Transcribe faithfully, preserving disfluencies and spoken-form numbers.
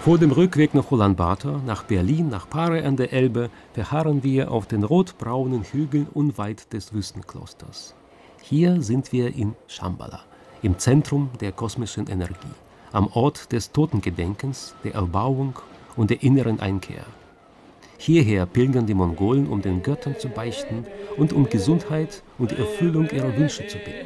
Vor dem Rückweg nach Ulaanbaatar, nach Berlin, nach Pare an der Elbe, verharren wir auf den rotbraunen Hügeln unweit des Wüstenklosters. Hier sind wir in Shambhala, im Zentrum der kosmischen Energie, am Ort des Totengedenkens, der Erbauung und der inneren Einkehr. Hierher pilgern die Mongolen, um den Göttern zu beichten und um Gesundheit und die Erfüllung ihrer Wünsche zu bitten.